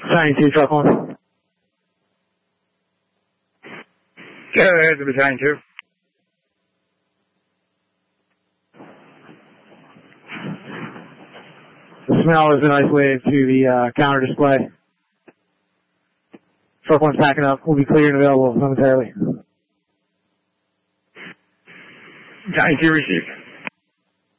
Battalion 2, truck 1. Go ahead to Battalion 2. The smell has been isolated to the counter display. Truck 1's packing up. We'll be clear and available momentarily. Battalion 2 received.